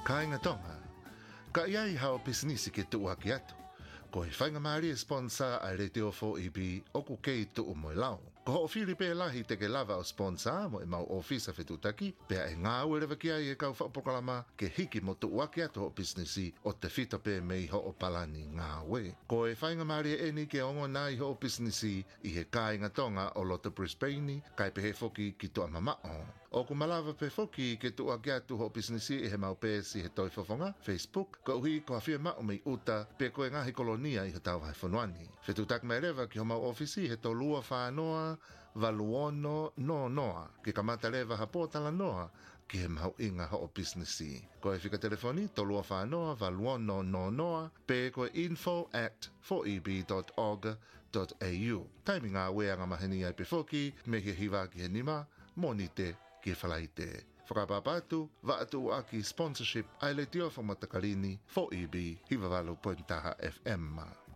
Kainga tonga, ka iai hao pisinisi ke tu aki atu. Ko he whainga maari e sponsor a le te o 4EB o ku kei tu o moe lau. Ko ho whiri pe lahi te ke lava o sponsor mo e mau ofisa whetutaki, pea e ngā ue rewa ki ai e kau whapokalama ke hiki mo tu aki atu o pisinisi o te whita pe mei ho o palani ngā ue. Ko e whainga maari e eni ke ongo nai ho o pisinisi i he Kainga tonga o Lotte Brisbane, kai pe he foki ki tu amamao. O ku malawa pe foki ke tu aki atu ho pisinisi e he mau pe si he toi fofonga, Facebook, ko uhi ko hawhia mao mei uta pe ko e ngahi kolonia i he tau hai whanuani. Whetutak mai rewa ki ho mau ofisi he to lua whanoa, valuono no noa, ke kamata rewa hapotala noa ki he mau inga ho o pisinisi. Ko e whika telefoni to lua whanoa, valuono no noa, pe ko info@4eb.org.au. Taimi ngā wea ngā mahini ai pe foki, me he hiwa ki he nima, monite ki whalaite. Whakapapatu, vaatu aki sponsorship ai le tio whamatakarini 4EB Hivawalu Pointaha FM.